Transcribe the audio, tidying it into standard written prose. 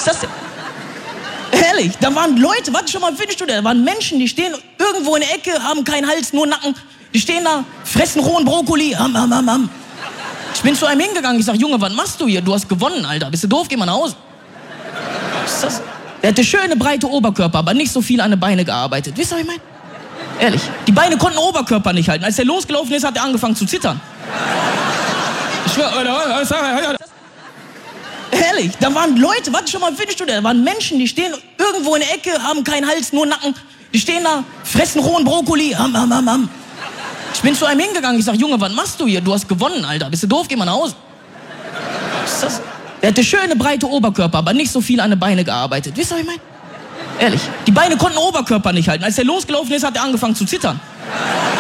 ist das denn? Ehrlich, da waren Leute, warte schon mal ein Viertelstunde, da waren Menschen, die stehen irgendwo in der Ecke, haben keinen Hals, nur Nacken. Die stehen da, fressen rohen Brokkoli. Ich bin zu einem hingegangen, ich sag, Junge, was machst du hier? Du hast gewonnen, Alter. Bist du doof? Geh mal nach Hause. Was ist das? Der hatte schöne, breite Oberkörper, aber nicht so viel an den Beinen gearbeitet. Wisst ihr, was ich meine? Ehrlich, die Beine konnten den Oberkörper nicht halten. Als der losgelaufen ist, hat er angefangen zu zittern. Ich schwör, ehrlich, da waren Leute, warte schon mal ein Viertelstunde, da waren Menschen, die stehen irgendwo in der Ecke, haben keinen Hals, nur Nacken. Die stehen da, fressen rohen Brokkoli. Ich bin zu einem hingegangen, ich sag, Junge, was machst du hier? Du hast gewonnen, Alter. Bist du doof? Geh mal nach Hause. Was ist das? Der hatte schöne, breite Oberkörper, aber nicht so viel an den Beinen gearbeitet. Wisst ihr, was ich meine? Ehrlich, die Beine konnten den Oberkörper nicht halten. Als der losgelaufen ist, hat er angefangen zu zittern.